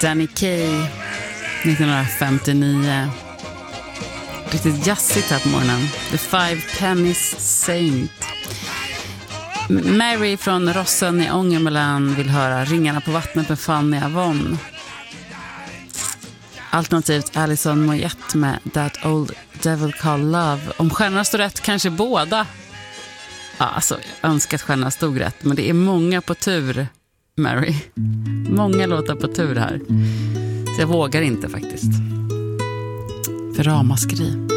Danny Kaye 1959. Riktigt jazzigt här på morgonen. The Five Pennies Saint. Mary från Rossen i Ångermanland vill höra Ringarna på vattnet med Fanny Avon. Alternativt Alison Moyet med That Old Devil Called Love. Om stjärnorna står rätt, kanske båda. Ja, alltså, jag önskar att stjärnorna stod rätt. Men det är många på tur, Mary. Många låtar på tur här. Så jag vågar inte faktiskt. För ramaskri.